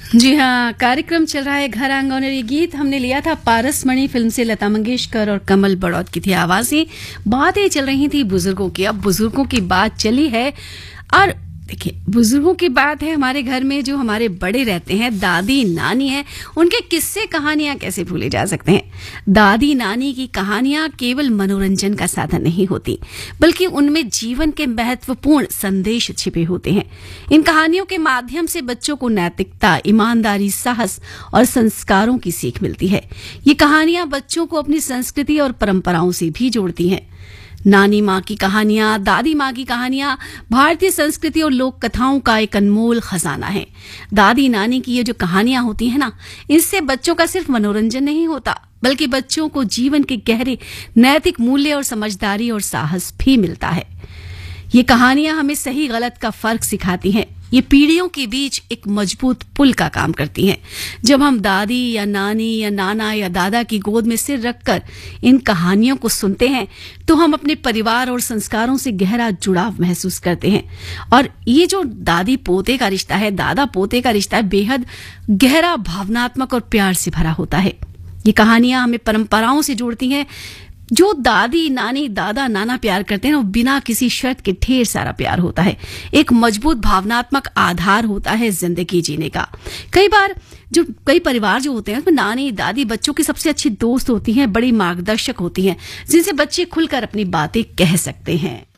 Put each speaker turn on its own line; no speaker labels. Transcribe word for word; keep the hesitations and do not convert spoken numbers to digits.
जी हाँ, कार्यक्रम चल रहा है घर आंगन और ये गीत हमने लिया था पारसमणि फिल्म से। लता मंगेशकर और कमल बड़ौत की थी आवाजें। बातें चल रही थी बुजुर्गों की। अब बुजुर्गों की बात चली है और देखिए, बुजुर्गों की बात है। हमारे घर में जो हमारे बड़े रहते हैं, दादी नानी है, उनके किस्से कहानियां कैसे भूले जा सकते हैं। दादी नानी की कहानियां केवल मनोरंजन का साधन नहीं होती, बल्कि उनमें जीवन के महत्वपूर्ण संदेश छिपे होते हैं। इन कहानियों के माध्यम से बच्चों को नैतिकता, ईमानदारी, साहस और संस्कारों की सीख मिलती है। ये कहानियां बच्चों को अपनी संस्कृति और परंपराओं से भी जोड़ती हैं। नानी माँ की कहानियां, दादी माँ की कहानियां भारतीय संस्कृति और लोक कथाओं का एक अनमोल खजाना है। दादी नानी की ये जो कहानियां होती हैं ना, इससे बच्चों का सिर्फ मनोरंजन नहीं होता, बल्कि बच्चों को जीवन के गहरे नैतिक मूल्य और समझदारी और साहस भी मिलता है। ये कहानियां हमें सही गलत का फर्क सिखाती हैं। ये पीढ़ियों के बीच एक मजबूत पुल का काम करती हैं। जब हम दादी या नानी या नाना या दादा की गोद में सिर रखकर इन कहानियों को सुनते हैं, तो हम अपने परिवार और संस्कारों से गहरा जुड़ाव महसूस करते हैं। और ये जो दादी पोते का रिश्ता है, दादा पोते का रिश्ता है, बेहद गहरा, भावनात्मक और प्यार से भरा होता है। ये कहानियां हमें परंपराओं से जोड़ती हैं। जो दादी नानी दादा नाना प्यार करते हैं, वो बिना किसी शर्त के ढेर सारा प्यार होता है। एक मजबूत भावनात्मक आधार होता है जिंदगी जीने का। कई बार जो कई परिवार जो होते हैं, उसमें नानी दादी बच्चों की सबसे अच्छी दोस्त होती हैं, बड़ी मार्गदर्शक होती हैं, जिनसे बच्चे खुलकर अपनी बातें कह सकते हैं।